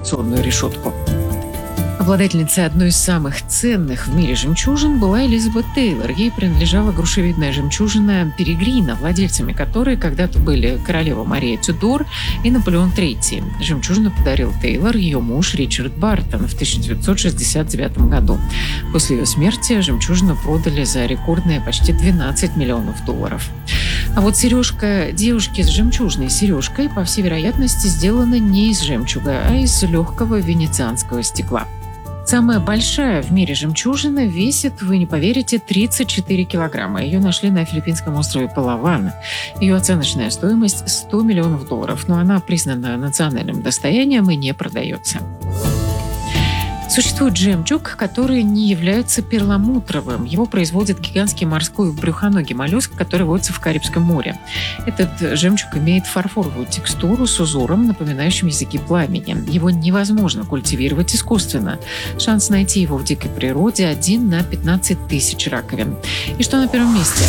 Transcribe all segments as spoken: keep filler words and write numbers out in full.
канализационную решетку. Обладательницей одной из самых ценных в мире жемчужин была Элизабет Тейлор. Ей принадлежала грушевидная жемчужина Перегрина, владельцами которой когда-то были королева Мария Тюдор и Наполеон третий. Жемчужину подарил Тейлор ее муж Ричард Бартон в тысяча девятьсот шестьдесят девятом году. После ее смерти жемчужину продали за рекордные почти двенадцать миллионов долларов. А вот сережка девушки с жемчужной сережкой, по всей вероятности, сделана не из жемчуга, а из легкого венецианского стекла. Самая большая в мире жемчужина весит, вы не поверите, тридцать четыре килограмма. Ее нашли на филиппинском острове Палаван. Ее оценочная стоимость сто миллионов долларов, но она признана национальным достоянием и не продается. Существует жемчуг, который не является перламутровым. Его производит гигантский морской брюхоногий моллюск, который водится в Карибском море. Этот жемчуг имеет фарфоровую текстуру с узором, напоминающим языки пламени. Его невозможно культивировать искусственно. Шанс найти его в дикой природе один на пятнадцать тысяч раковин. И что на первом месте?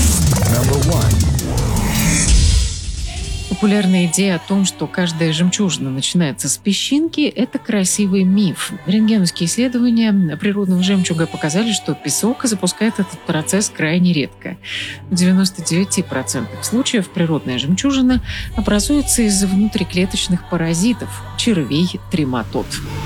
Популярная идея о том, что каждая жемчужина начинается с песчинки, это красивый миф. Рентгеновские исследования природного жемчуга показали, что песок запускает этот процесс крайне редко. В девяноста девяти процентах случаев природная жемчужина образуется из внутриклеточных паразитов – червей трематод.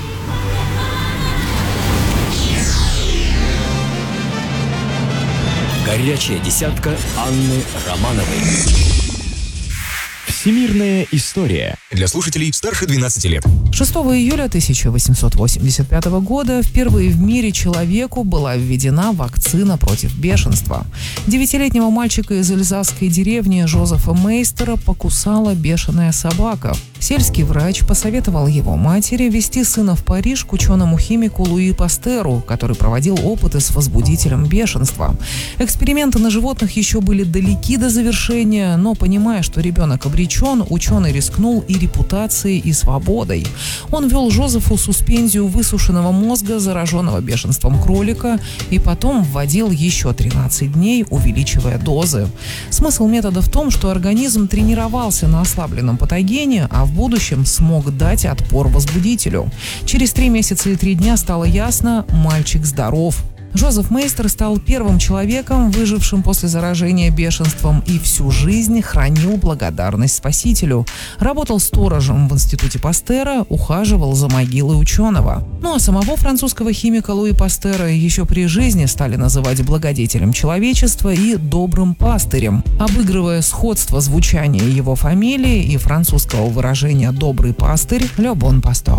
Горячая десятка Анны Романовой. Всемирная история для слушателей старше двенадцати лет. шестого июля тысяча восемьсот восемьдесят пятого года впервые в мире человеку была введена вакцина против бешенства. Девятилетнего мальчика из эльзасской деревни Жозефа Мейстера покусала бешеная собака. Сельский врач посоветовал его матери везти сына в Париж к ученому-химику Луи Пастеру, который проводил опыты с возбудителем бешенства. Эксперименты на животных еще были далеки до завершения, но, понимая, что ребенок обречен, ученый рискнул и репутацией, и свободой. Он ввел Жозефу суспензию высушенного мозга, зараженного бешенством кролика, и потом вводил еще тринадцать дней, увеличивая дозы. Смысл метода в том, что организм тренировался на ослабленном патогене, а в будущем смог дать отпор возбудителю. Через три месяца и три дня стало ясно – мальчик здоров. Жозеф Мейстер стал первым человеком, выжившим после заражения бешенством, и всю жизнь хранил благодарность спасителю. Работал сторожем в институте Пастера, ухаживал за могилой ученого. Ну а самого французского химика Луи Пастера еще при жизни стали называть благодетелем человечества и добрым пастырем, обыгрывая сходство звучания его фамилии и французского выражения «добрый пастырь» «le bon pasteur».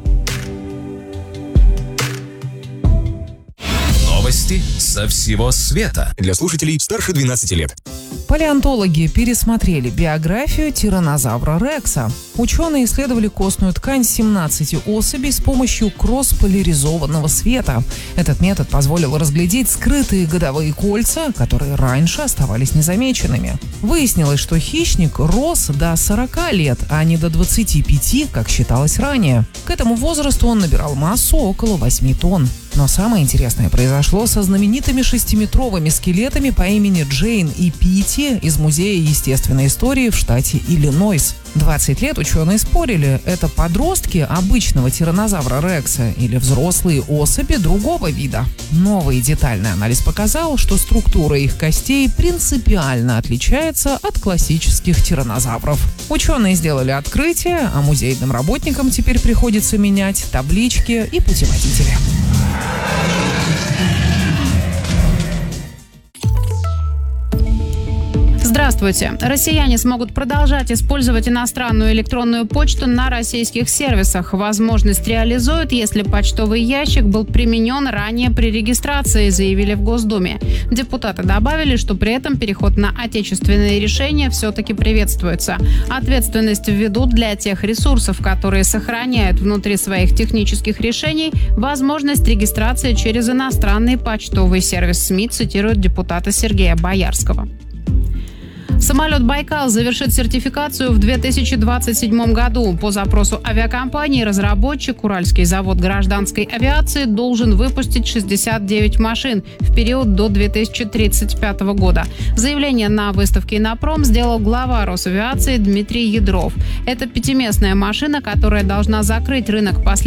Новости со всего света Для слушателей старше двенадцати лет. Палеонтологи пересмотрели биографию тираннозавра Рекса. Ученые исследовали костную ткань семнадцати особей с помощью кросс-поляризованного света. Этот метод позволил разглядеть скрытые годовые кольца, которые раньше оставались незамеченными. Выяснилось, что хищник рос до сорока лет, а не до двадцати пяти, как считалось ранее. К этому возрасту он набирал массу около восьми тонн. Но самое интересное произошло со знаменитыми шестиметровыми скелетами по имени Джейн и Питти из Музея естественной истории в штате Иллинойс. двадцать лет ученые спорили, это подростки обычного тираннозавра Рекса или взрослые особи другого вида. Новый детальный анализ показал, что структура их костей принципиально отличается от классических тираннозавров. Ученые сделали открытие, а музейным работникам теперь приходится менять таблички и путеводители. Здравствуйте! Россияне смогут продолжать использовать иностранную электронную почту на российских сервисах. Возможность реализуют, если почтовый ящик был применен ранее при регистрации, заявили в Госдуме. Депутаты добавили, что при этом переход на отечественные решения все-таки приветствуется. Ответственность введут для тех ресурсов, которые сохраняют внутри своих технических решений возможность регистрации через иностранный почтовый сервис СМИ, цитирует депутата Сергея Боярского. Самолет «Байкал» завершит сертификацию в две тысячи двадцать седьмом году. По запросу авиакомпании разработчик Уральский завод гражданской авиации должен выпустить шестьдесят девять машин в период до две тысячи тридцать пятого года. Заявление на выставке «Инопром» сделал глава Росавиации Дмитрий Ядров. Это пятиместная машина, которая должна закрыть рынок последних